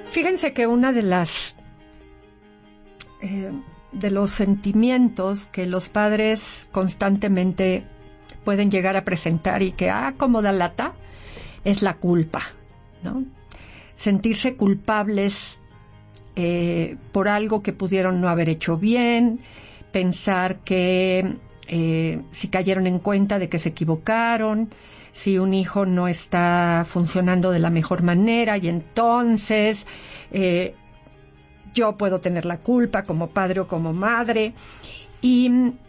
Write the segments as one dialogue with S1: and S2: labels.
S1: Fíjense que una de las de los sentimientos que los padres constantemente pueden llegar a presentar y que como da lata es la culpa, ¿no? Sentirse culpables por algo que pudieron no haber hecho bien, pensar que si cayeron en cuenta de que se equivocaron, si un hijo no está funcionando de la mejor manera y entonces yo puedo tener la culpa como padre o como madre. Y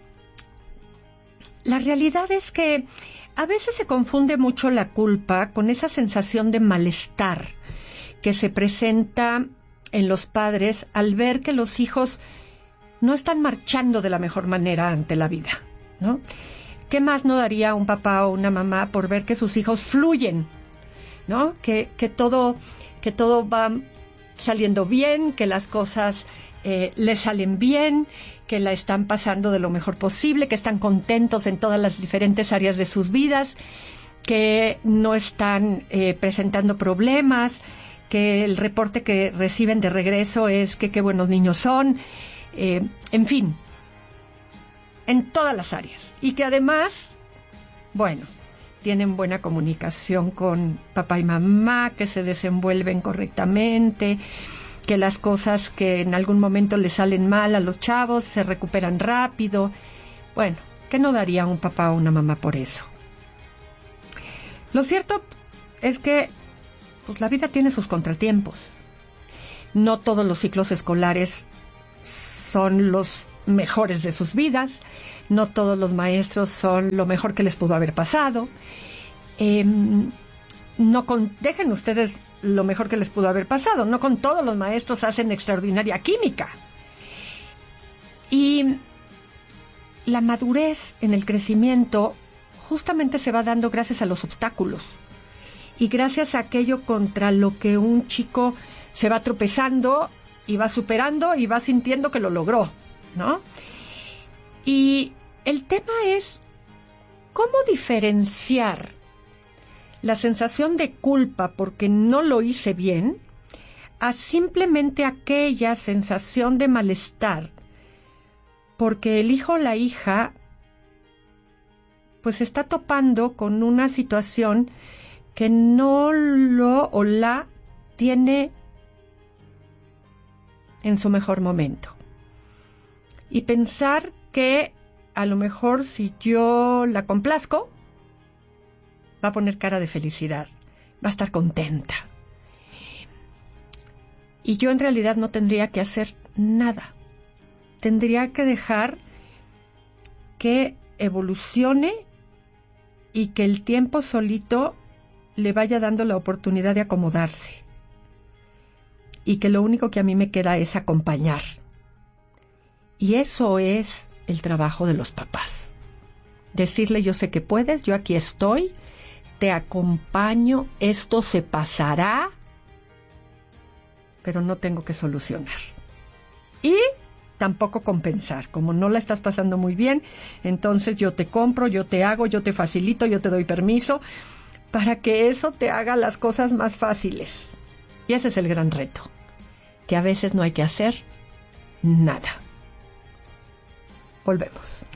S1: la realidad es que a veces se confunde mucho la culpa con esa sensación de malestar que se presenta en los padres al ver que los hijos no están marchando de la mejor manera ante la vida, ¿no? ¿Qué más no daría un papá o una mamá por ver que sus hijos fluyen, ¿no? Que todo va saliendo bien, que las cosas les salen bien, que la están pasando de lo mejor posible, que están contentos en todas las diferentes áreas de sus vidas, que no están presentando problemas, que el reporte que reciben de regreso es que qué buenos niños son, en fin, en todas las áreas. Y que además, bueno, tienen buena comunicación con papá y mamá, que se desenvuelven correctamente, que las cosas que en algún momento les salen mal a los chavos se recuperan rápido. Bueno, ¿qué no daría un papá o una mamá por eso? Lo cierto es que pues, la vida tiene sus contratiempos. No todos los ciclos escolares son los mejores de sus vidas. No todos los maestros son lo mejor que les pudo haber pasado. Dejen ustedes lo mejor que les pudo haber pasado. No con todos los maestros hacen extraordinaria química. Y la madurez en el crecimiento justamente se va dando gracias a los obstáculos y gracias a aquello contra lo que un chico se va tropezando y va superando y va sintiendo que lo logró, ¿no? Y el tema es cómo diferenciar la sensación de culpa porque no lo hice bien a simplemente aquella sensación de malestar porque el hijo o la hija pues está topando con una situación que no lo o la tiene en su mejor momento. Y pensar que a lo mejor si yo la complazco, va a poner cara de felicidad, va a estar contenta. Y yo en realidad no tendría que hacer nada. Tendría que dejar que evolucione y que el tiempo solito le vaya dando la oportunidad de acomodarse. Y que lo único que a mí me queda es acompañar. Y eso es el trabajo de los papás. Decirle, yo sé que puedes, yo aquí estoy, te acompaño, esto se pasará, pero no tengo que solucionar. Y tampoco compensar. Como no la estás pasando muy bien, entonces yo te compro, yo te hago, yo te facilito, yo te doy permiso, para que eso te haga las cosas más fáciles. Y ese es el gran reto, que a veces no hay que hacer nada. Volvemos.